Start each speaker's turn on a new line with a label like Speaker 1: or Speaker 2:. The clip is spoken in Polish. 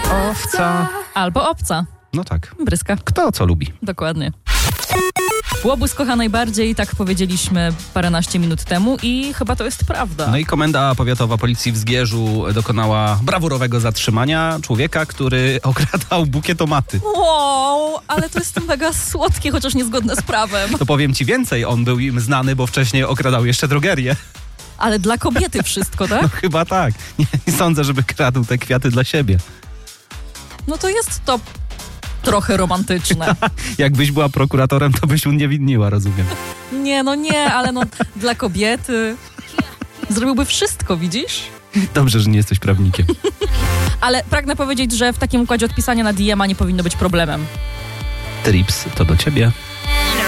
Speaker 1: Owca.
Speaker 2: Albo obca.
Speaker 1: No tak.
Speaker 2: Bryska.
Speaker 1: Kto co lubi.
Speaker 2: Dokładnie. Łobuz kocha najbardziej, tak powiedzieliśmy paręnaście minut temu i chyba to jest prawda.
Speaker 1: No i Komenda Powiatowa Policji w Zgierzu dokonała brawurowego zatrzymania człowieka, który okradał bukietomaty.
Speaker 2: Wow, ale to jest mega słodkie, chociaż niezgodne z prawem.
Speaker 1: To powiem ci więcej, on był im znany, bo wcześniej okradał jeszcze drogerię.
Speaker 2: Ale dla kobiety wszystko, tak?
Speaker 1: No chyba tak. Nie sądzę, żeby kradł te kwiaty dla siebie.
Speaker 2: No to jest to trochę romantyczne.
Speaker 1: Jakbyś była prokuratorem, to byś uniewinniła, rozumiem.
Speaker 2: Nie, ale dla kobiety zrobiłby wszystko, widzisz?
Speaker 1: Dobrze, że nie jesteś prawnikiem.
Speaker 2: Ale pragnę powiedzieć, że w takim układzie odpisania na DM-a nie powinno być problemem.
Speaker 1: Trips, to do ciebie.